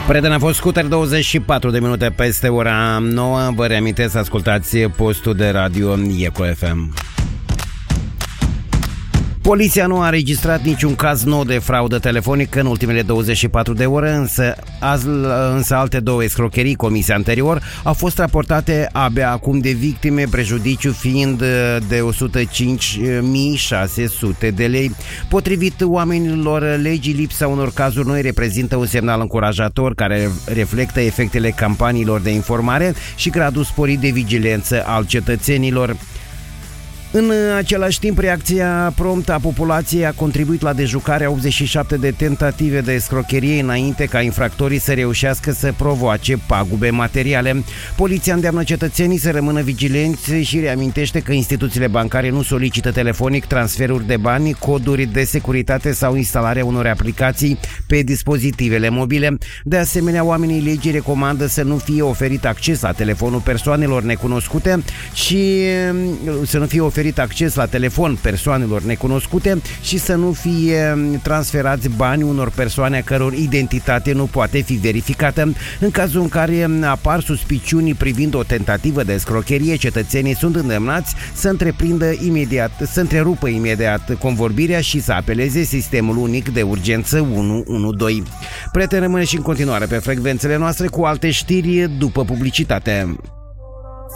Prieteni, a fost scooter 24 de minute peste ora 9. Vă reamintesc să ascultați postul de radio Eco FM. Poliția nu a înregistrat niciun caz nou de fraudă telefonică în ultimele 24 de ore, însă alte două escrocherii comise anterior au fost raportate abia acum de victime, prejudiciu fiind de 105.600 de lei. Potrivit oamenilor legii, lipsa unor cazuri noi reprezintă un semnal încurajator care reflectă efectele campaniilor de informare și gradul sporit de vigilență al cetățenilor. În același timp, reacția promptă a populației a contribuit la dejucarea 87 de tentative de escrocherie înainte ca infractorii să reușească să provoace pagube materiale. Poliția îndeamnă cetățenii să rămână vigilenți și reamintește că instituțiile bancare nu solicită telefonic transferuri de bani, coduri de securitate sau instalarea unor aplicații pe dispozitivele mobile. De asemenea, oamenii legii recomandă să nu fie oferit acces la telefonul persoanelor necunoscute și să nu fie oferit acces la telefon persoanelor necunoscute și să nu fie transferați bani unor persoane a căror identitate nu poate fi verificată. În cazul în care apar suspiciuni privind o tentativă de escrocherie, cetățenii sunt îndemnați să întrerupă imediat convorbirea și să apeleze sistemul unic de urgență 112. Prieteni, rămâne și în continuare pe frecvențele noastre cu alte știri după publicitate.